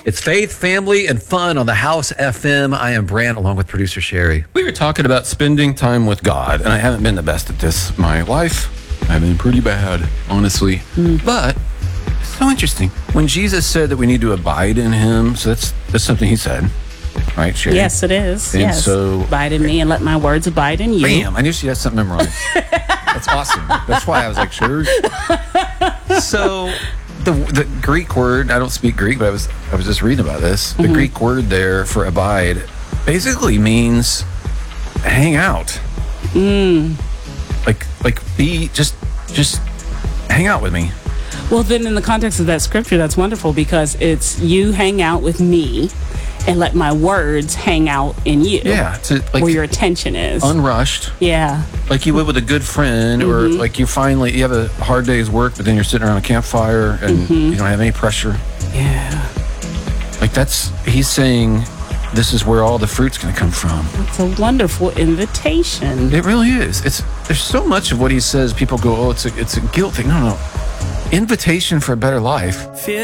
It's faith, family, and fun on the House FM. I am Brant, along with producer Sherry. We were talking about spending time with God, and I haven't been the best at this my life. I've been pretty bad, honestly. But it's so interesting. When Jesus said that we need to abide in him, so that's something he said, right, Sherry? Yes, it is. And yes. so, abide in me and let my words abide in you. Bam! I knew she had something memorized. That's awesome. That's why I was like, sure. So the Greek word, I don't speak Greek, but I was just reading about this. The Greek word there for abide basically means hang out. Like be just hang out with me. Well, then in the context of that scripture, that's wonderful because it's you hang out with me and let my words hang out in you. Yeah, where your attention is. Unrushed. Yeah. Like you would with a good friend, or like you have a hard day's work, but then you're sitting around a campfire and you don't have any pressure. Yeah. Like he's saying, this is where all the fruit's going to come from. It's a wonderful invitation. It really is. There's so much of what he says. People go, oh, it's a guilt thing. No. Invitation for a better life.